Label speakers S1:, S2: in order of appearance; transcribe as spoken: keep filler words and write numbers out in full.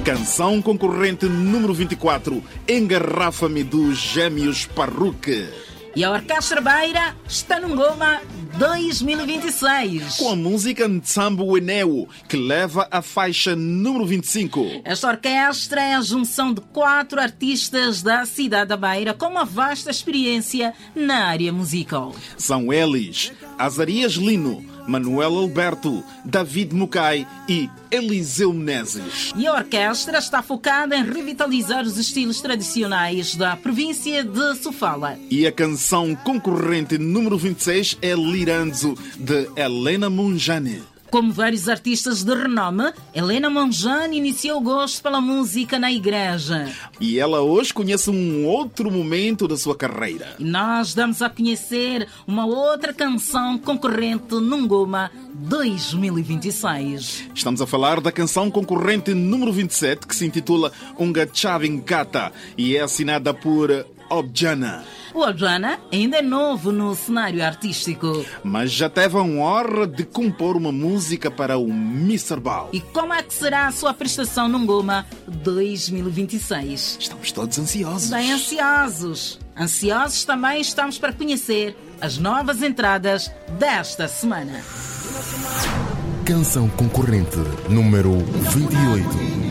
S1: Canção concorrente número vinte e quatro, Engarrafa-me, dos Gêmeos Parruque.
S2: E a Orquestra Beira está no Ngoma dois mil e vinte e seis.
S1: Com a música Nsambo Eneo, que leva a faixa número vinte e cinco.
S2: Esta orquestra é a junção de quatro artistas da cidade da Beira com uma vasta experiência na área musical.
S1: São eles Azarias Lino, Manuel Alberto, David Mucay e Eliseu Menezes.
S2: E a orquestra está focada em revitalizar os estilos tradicionais da província de Sofala.
S1: E a canção concorrente número vinte e seis é Liranzo, de Helena Monjane.
S2: Como vários artistas de renome, Helena Monjane iniciou o gosto pela música na igreja.
S1: E ela hoje conhece um outro momento da sua carreira.
S2: E nós damos a conhecer uma outra canção concorrente no Ngoma dois mil e vinte e seis.
S1: Estamos a falar da canção concorrente número vinte e sete, que se intitula Unga Chavinkata e é assinada por Objana.
S2: O Objana ainda é novo no cenário artístico,
S1: mas já teve a honra de compor uma música para o mister Bal.
S2: E como é que será a sua prestação no Ngoma dois mil e vinte e seis?
S1: Estamos todos ansiosos.
S2: Bem ansiosos. Ansiosos também estamos para conhecer as novas entradas desta semana.
S3: Canção concorrente número vinte e oito.